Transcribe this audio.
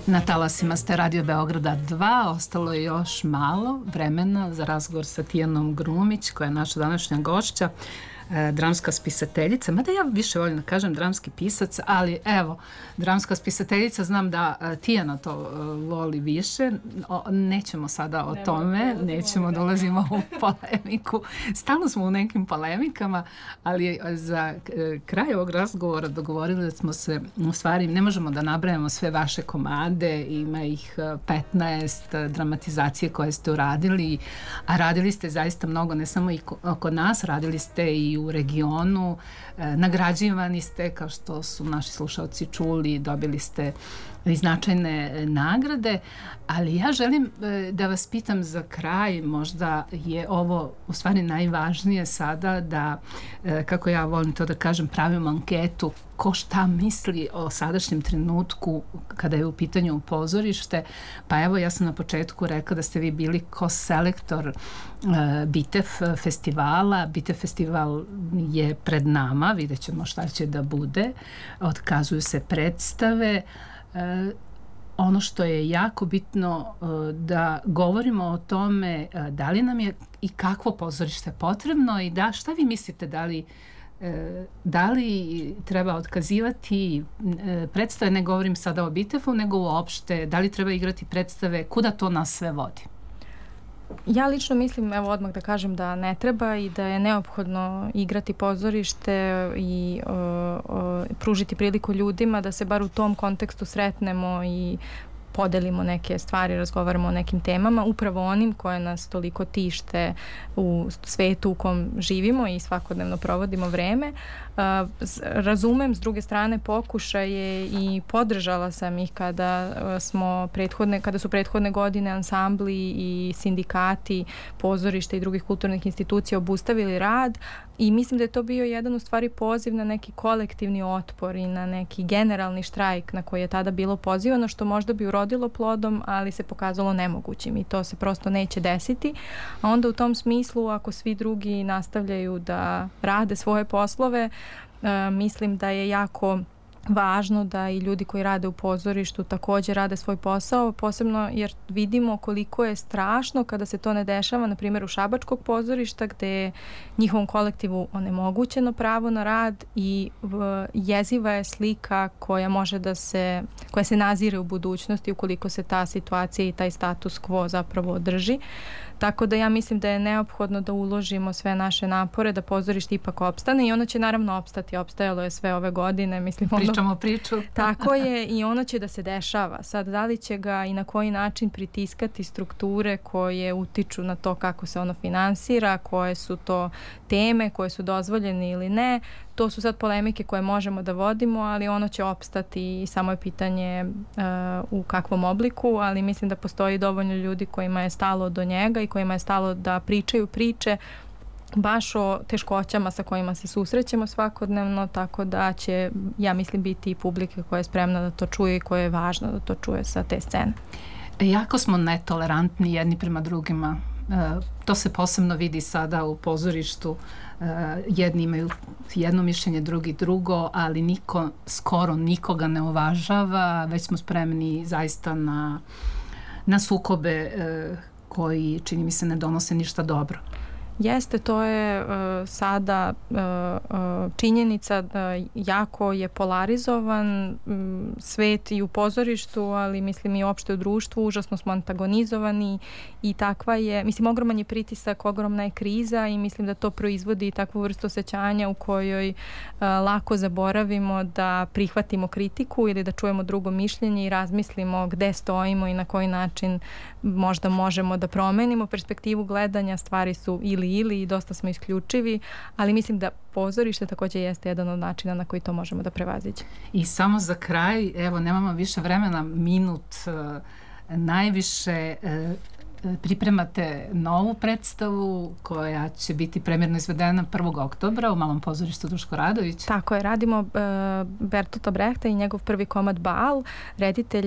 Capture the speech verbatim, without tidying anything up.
Na talasima ste Radio Beograda dva, ostalo je još malo vremena za razgovor sa Tijanom Grumić, koja je naša današnja gošća, e, dramska spisateljica, mada ja više volim da kažem dramski pisac, ali evo, dramska spisateljica, znam da e, Tijana to e, voli više, o, nećemo sada o ne, tome, ne nećemo da ulazimo u polemiku, stalno smo u nekim polemikama, ali za e, kraj ovog razgovora dogovorili smo se, u stvari ne možemo da nabrajamo sve vaše komade, ima ih petnaest dramatizacije koje ste uradili, a radili ste zaista mnogo, ne samo i kod nas, radili ste i u regionu, e, nagrađivani ste, kao što su naši slušalci čuli, dobili ste i značajne nagrade, ali ja želim e, da vas pitam za kraj, možda je ovo u stvari najvažnije sada da, e, kako ja volim to da kažem, pravimo anketu ko šta misli o sadašnjem trenutku kada je u pitanju pozorište. Pa evo, ja sam na početku rekla da ste vi bili ko-selektor uh, Bitev festivala. Bitev festival je pred nama, vidjet ćemo šta će da bude. Otkazuju se predstave. Uh, ono što je jako bitno uh, da govorimo o tome uh, da li nam je i kakvo pozorište potrebno i da, šta vi mislite, da li E, da li treba otkazivati e, predstave, ne govorim sada o Bitefu, nego uopšte, da li treba igrati predstave, kuda to nas sve vodi? Ja lično mislim, evo odmah da kažem da ne treba i da je neophodno igrati pozorište i o, o, pružiti priliku ljudima da se bar u tom kontekstu sretnemo i podelimo neke stvari, razgovaramo o nekim temama, upravo onim koje nas toliko tište u svetu u kom živimo i svakodnevno provodimo vreme. Razumem s druge strane pokušaje i podržala sam ih kada smo prethodne, kada su prethodne godine ansambli i sindikati pozorišta i drugih kulturnih institucija obustavili rad i mislim da je to bio jedan u stvari poziv na neki kolektivni otpor i na neki generalni štrajk na koji je tada bilo pozivano, što možda bi urodilo plodom, ali se pokazalo nemogućim i to se prosto neće desiti. A onda u tom smislu, ako svi drugi nastavljaju da rade svoje poslove, uh, mislim da je jako važno da i ljudi koji rade u pozorištu također rade svoj posao, posebno jer vidimo koliko je strašno kada se to ne dešava, na primjer u Šabačkog pozorišta gdje je njihovom kolektivu onemogućeno pravo na rad i jeziva je slika koja može da se, koja se nazire u budućnosti ukoliko se ta situacija i taj status quo zapravo održi. Tako da ja mislim da je neophodno da uložimo sve naše napore da pozorište ipak opstane i ono će naravno opstati, opstajalo je sve ove godine. Mislim, ono, pričamo priču. Tako je i ono će da se dešava. Sad, da li će ga i na koji način pritiskati strukture koje utiču na to kako se ono finansira, koje su to teme, koje su dozvoljene ili ne, to su sad polemike koje možemo da vodimo, ali ono će opstati i samo je pitanje uh, u kakvom obliku, ali mislim da postoji dovoljno ljudi kojima je stalo do njega i kojima je stalo da pričaju priče baš o teškoćama sa kojima se susrećemo svakodnevno, tako da će, ja mislim, biti i publika koja je spremna da to čuje i koja je važna da to čuje sa te scene. Jako smo netolerantni jedni prema drugima. E, to se posebno vidi sada u pozorištu. E, jedni imaju jedno mišljenje, drugi drugo, ali niko, skoro nikoga ne uvažava, već smo spremni zaista na, na sukobe e, koji, čini mi se, ne donose ništa dobro. Jeste, to je uh, sada uh, uh, činjenica da jako je polarizovan um, svet i u pozorištu, ali mislim i uopšte u društvu, užasno smo antagonizovani i takva je, mislim, ogroman je pritisak, ogromna je kriza i mislim da to proizvodi takvu vrstu osjećanja u kojoj uh, lako zaboravimo da prihvatimo kritiku ili da čujemo drugo mišljenje i razmislimo gde stojimo i na koji način možda možemo da promenimo perspektivu gledanja. Stvari su ili ili i dosta smo isključivi, ali mislim da pozorište također jeste jedan od načina na koji to možemo da prevaziđemo. I samo za kraj, evo, nemamo više vremena, minut, uh, najviše uh, pripremate novu predstavu koja će biti premjerno izvedena prvog oktobra u Malom pozorištu Duško Radović. Tako je, radimo uh, Bertolta Brehta i njegov prvi komad Bal. Reditelj